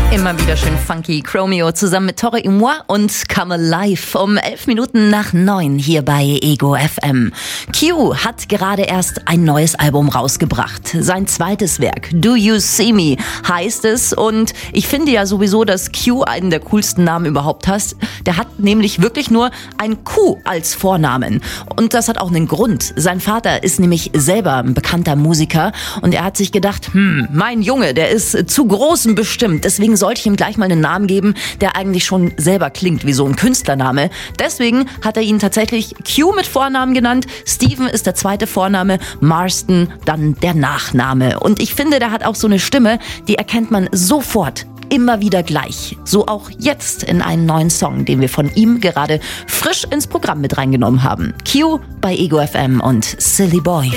Immer wieder schön funky. Chromeo zusammen mit Tore et moi und Come Alive um 9:11 hier bei Ego FM. Q hat gerade erst ein neues Album rausgebracht. Sein zweites Werk, Do You See Me, heißt es. Und ich finde ja sowieso, dass Q einen der coolsten Namen überhaupt hat. Der hat nämlich wirklich nur ein Q als Vornamen. Und das hat auch einen Grund. Sein Vater ist nämlich selber ein bekannter Musiker. Und er hat sich gedacht, mein Junge, der ist zu großem bestimmt. Deswegen sollte ich ihm gleich mal einen Namen geben, der eigentlich schon selber klingt wie so ein Künstlername. Deswegen hat er ihn tatsächlich Q mit Vornamen genannt. Steven ist der zweite Vorname, Marston dann der Nachname. Und ich finde, der hat auch so eine Stimme, die erkennt man sofort. Immer wieder gleich. So auch jetzt in einen neuen Song, den wir von ihm gerade frisch ins Programm mit reingenommen haben. Q bei Ego FM und Silly Boy.